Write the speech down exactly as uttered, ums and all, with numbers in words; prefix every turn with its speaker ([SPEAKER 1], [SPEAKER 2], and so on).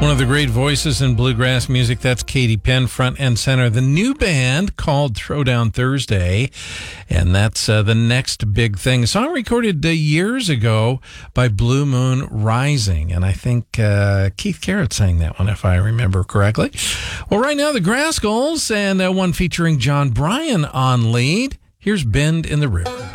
[SPEAKER 1] One of the great voices in bluegrass music, that's Katy Penn, front and center. The new band called Throwdown Thursday, and that's uh, the next big thing. A song recorded uh, years ago by Blue Moon Rising, and I think uh, Keith Garrett sang that one, if I remember correctly. Well, right now, the Grascals, and uh, one featuring John Bryan on lead. Here's Bend in the River.